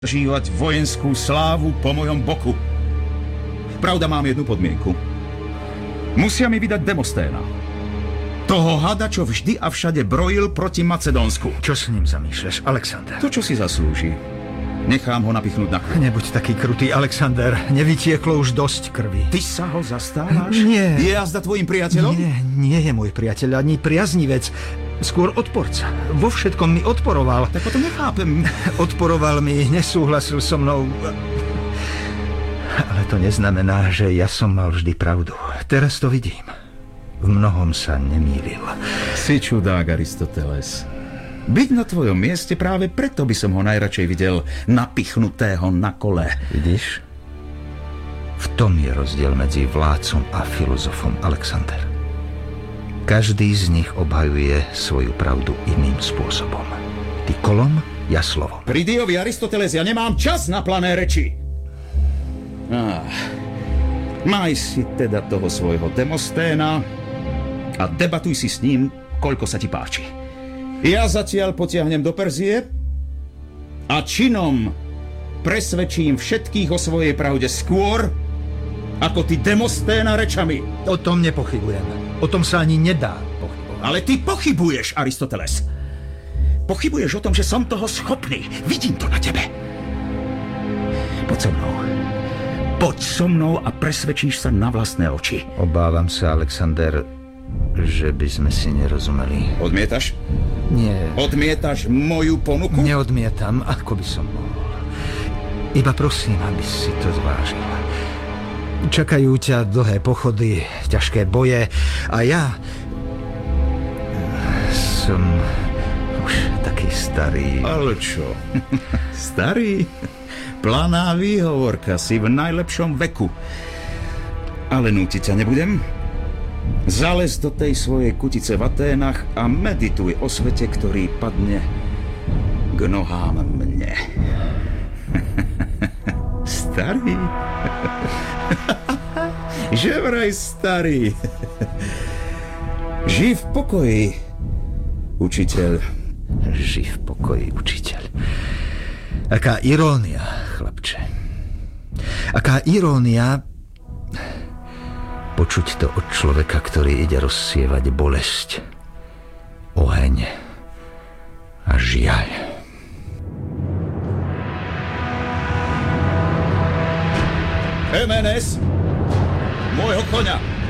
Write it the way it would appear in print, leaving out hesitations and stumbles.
Žívať vojenskú slávu po mojom boku. Pravda, mám jednu podmienku. Musia mi vydať Demosténa. Toho hada, čo vždy a všade brojil proti Macedónsku. Čo s ním zamýšľaš, Alexander? To, čo si zaslúži. Nechám ho napichnúť na kôň. Nebuď taký krutý, Alexander. Nevytieklo už dosť krvi. Ty sa ho zastávaš? Nie. Je jazda tvojim priateľom? Nie je môj priateľ, ani priaznivec. Skôr odporca. Vo všetkom mi odporoval. Tak potom nechápem. Odporoval mi, nesúhlasil so mnou. Ale to neznamená, že ja som mal vždy pravdu. Teraz to vidím. V mnohom sa nemýlil. Si čudák, Aristoteles. Byť na tvojom mieste práve preto by som ho najradšej videl napichnutého na kole. Vidíš? V tom je rozdiel medzi vládcom a filozofom, Alexander. Každý z nich obhajuje svoju pravdu iným spôsobom. Ty kolom, ja slovom. Pri Diovi, Aristoteles, ja nemám čas na plané reči. Maj si teda toho svojho Demosténa a debatuj si s ním, koľko sa ti páči. Ja zatiaľ potiahnem do Perzie a činom presvedčím všetkých o svojej pravde skôr, ako ty Demosténa rečami. O tom nepochybujem. O tom sa ani nedá pochybovať. Ale ty pochybuješ, Aristoteles. Pochybuješ o tom, že som toho schopný. Vidím to na tebe. Poď so mnou. Poď so mnou a presvedčíš sa na vlastné oči. Obávam sa, Alexander, že by sme si nerozumeli. Odmietaš? Nie. Odmietaš moju ponuku? Neodmietam, ako by som mohol. Iba prosím, aby si to zvážil. Čakajú ťa dlhé pochody, ťažké boje a ja som už taký starý. Ale čo? Starý? Planá výhovorka, si v najlepšom veku. Ale nútiť ťa nebudem. Zalez do tej svojej kutice v Aténach a medituj o svete, ktorý padne k nohám mne. Starý? Že vraj starý. Žij v pokoji, učiteľ. Žij v pokoji, učiteľ. Aká irónia, chlapče. Aká irónia počuť to od človeka, ktorý ide rozsievať bolesť, oheň a žiaľ. Emenes, môjho koňa!